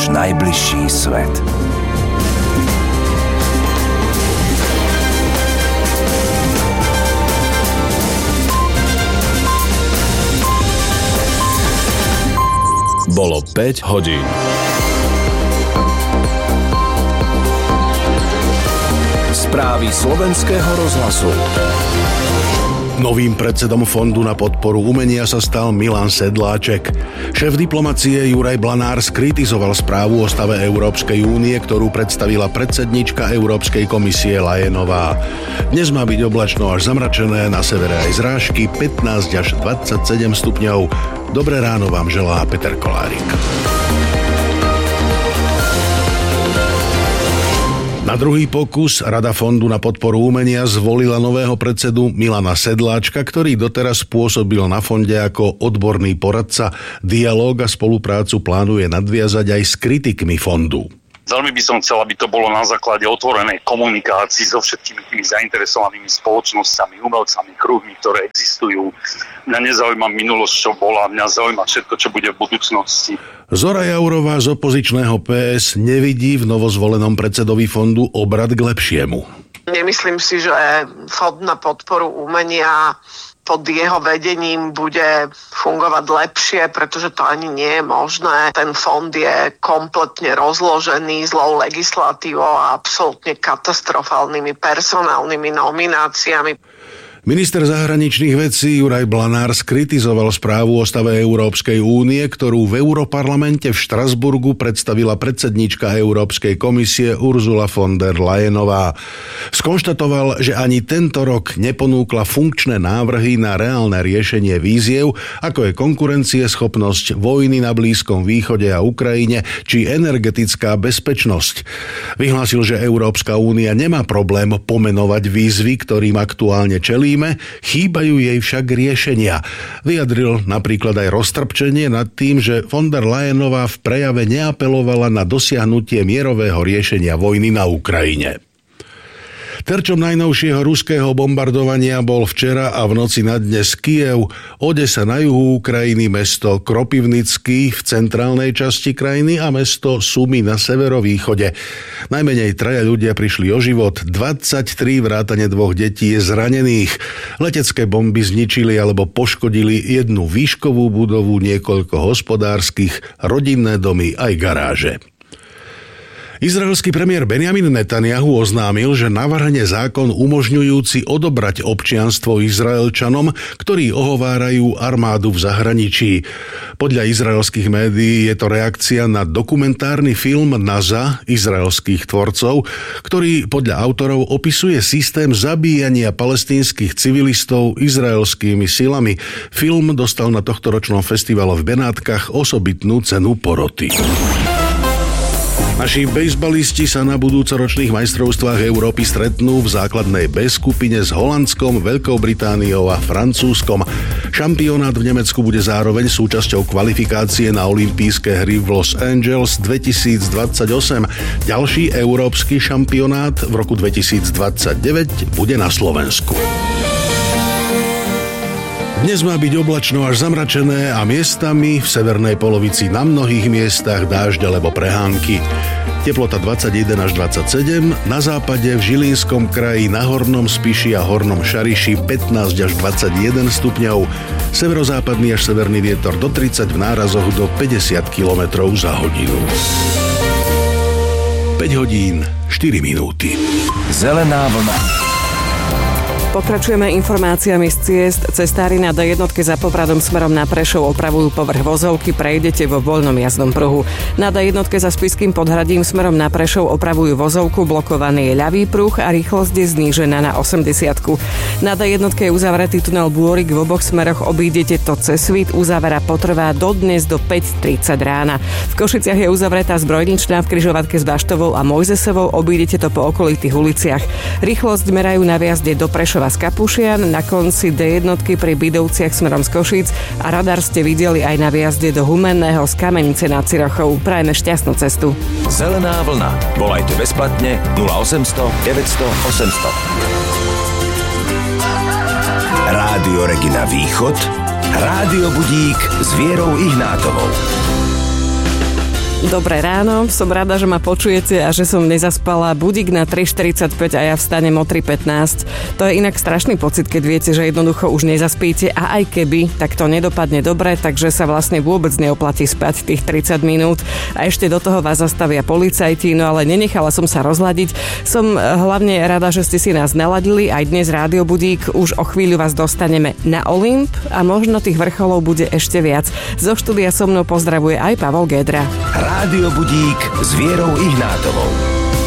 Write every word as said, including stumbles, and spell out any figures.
náš najbližší svet. Bolo päť hodín. Správy slovenského rozhlasu. Novým predsedom Fondu na podporu umenia sa stal Milan Sedláček. Šéf diplomacie Juraj Blanár skritizoval správu o stave Európskej únie, ktorú predstavila predsednička Európskej komisie Lajenová. Dnes má byť oblačno až zamračené, na severe aj zrážky, pätnásť až dvadsaťsedem stupňov. Dobré ráno vám želá Peter Kolárik. Na druhý pokus Rada Fondu na podporu umenia zvolila nového predsedu Milana Sedláčka, ktorý doteraz pôsobil na fonde ako odborný poradca. Dialóg a spoluprácu plánuje nadviazať aj s kritikmi fondu. Veľmi by som chcel, aby to bolo na základe otvorenej komunikácii so všetkými tými zainteresovanými spoločnosťami, umelcami, kruhmi, ktoré existujú. Mňa nezaujíma minulosť, čo bola, mňa zaujíma všetko, čo bude v budúcnosti. Zora Jourová z opozičného pé es nevidí v novozvolenom predsedovi fondu obrat k lepšiemu. Nemyslím si, že Fond na podporu umenia pod jeho vedením bude fungovať lepšie, pretože to ani nie je možné. Ten fond je kompletne rozložený zlou legislatívou a absolútne katastrofálnymi personálnymi nomináciami. Minister zahraničných vecí Juraj Blanár skritizoval správu o stave Európskej únie, ktorú v Europarlamente v Štrasburgu predstavila predsedníčka Európskej komisie Ursula von der Leyenová. Skonštatoval, že ani tento rok neponúkla funkčné návrhy na reálne riešenie výziev, ako je konkurencieschopnosť, vojny na Blízkom východe a Ukrajine či energetická bezpečnosť. Vyhlásil, že Európska únia nemá problém pomenovať výzvy, ktorým aktuálne čelí, chýbajú jej však riešenia. Vyjadril napríklad aj roztrpčenie nad tým, že von der Leyenová v prejave neapelovala na dosiahnutie mierového riešenia vojny na Ukrajine. Terčom najnovšieho ruského bombardovania bol včera a v noci na dnes Kyjev, Odesa na juhu Ukrajiny, mesto Kropivnický v centrálnej časti krajiny a mesto Sumy na severovýchode. Najmenej traja ľudia prišli o život, dvadsaťtri vrátane dvoch detí je zranených. Letecké bomby zničili alebo poškodili jednu výškovú budovu, niekoľko hospodárskych, rodinné domy aj garáže. Izraelský premiér Benjamin Netanjahu oznámil, že navrhne zákon umožňujúci odobrať občianstvo Izraelčanom, ktorí ohovárajú armádu v zahraničí. Podľa izraelských médií je to reakcia na dokumentárny film Naza izraelských tvorcov, ktorý podľa autorov opisuje systém zabíjania palestínskych civilistov izraelskými silami. Film dostal na tohtoročnom festivale v Benátkach osobitnú cenu poroty. Naši bejsbalisti sa na budúcoročných majstrovstvách Európy stretnú v základnej B skupine s Holandskom, Veľkou Britániou a Francúzskom. Šampionát v Nemecku bude zároveň súčasťou kvalifikácie na olympijské hry v Los Angeles dvetisícdvadsaťosem. Ďalší európsky šampionát v roku dvetisícdvadsaťdeväť bude na Slovensku. Dnes má byť oblačno až zamračené a miestami v severnej polovici na mnohých miestach dážď alebo prehánky. Teplota dvadsaťjeden až dvadsaťsedem, na západe v Žilinskom kraji, na Hornom Spiši a Hornom Šariši pätnásť až dvadsaťjeden stupňov, severozápadný až severný vietor do tridsať, v nárazoch do päťdesiat kilometrov za hodinu. päť hodín, štyri minúty. Zelená vlna. Pokračujeme informáciami z ciest. Cestári na dé jedna za Popradom smerom na Prešov opravujú povrch vozovky, prejdete vo voľnom jazdnom pruhu. Na dé jedna za Spišským Podhradím smerom na Prešov opravujú vozovku, blokovaný je ľavý pruh a rýchlosť je znížená na osemdesiatku. Na dé jedna je uzavretý tunel Bôrik, v oboch smeroch obídete to cez Svit, uzavera potrvá dodnes do päť tridsať rána. V Košiciach je uzavretá zbrojničná v križovatke s Baštovou a Mojzesovou, obídete to po okolitých uliciach. Rýchlosť merajú na vjazde do Prešova z Kapušian, na konci dé jedna pri Bidovciach smerom z Košíc a radar ste videli aj na vjazde do Humenného z Kamenice nad Cirochou. Prajeme šťastnú cestu. Zelená vlna. Volajte bezplatne nula osemsto deväťsto osemsto. Rádio Regina Východ, Rádio Budík s Vierou Ihnátovou. Dobré ráno, som rada, že ma počujete a že som nezaspala. Budík na tri štyridsaťpäť a ja vstanem o tri pätnásť. To je inak strašný pocit, keď viete, že jednoducho už nezaspíte a aj keby, tak to nedopadne dobre, takže sa vlastne vôbec neoplatí spať tých tridsať minút a ešte do toho vás zastavia policajti, no ale nenechala som sa rozladiť. Som hlavne rada, že ste si nás naladili, aj dnes Rádio Budík, už o chvíľu vás dostaneme na Olymp a možno tých vrcholov bude ešte viac. Zo štúdia so mnou pozdravuje aj Pavol Gédra. Rádio Budík s Vierou Ihnátovou.